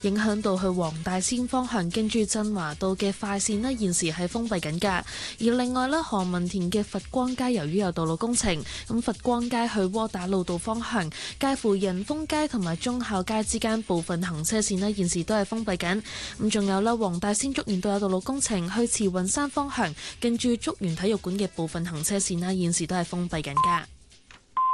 影響到去黃大仙方向經住振華道嘅快線呢，現時係封閉緊㗎。而另外呢，何文田嘅佛光街由於有道路工程，咁佛光街去窩打老道方向，介乎仁豐街同埋忠孝街之間部分行車線呢，現時都係封閉緊。咁仲有啦，黃大仙竹園道有道路工程，去慈雲山方向，近住竹園體育館嘅部分行車線呢，現時都係封閉緊㗎。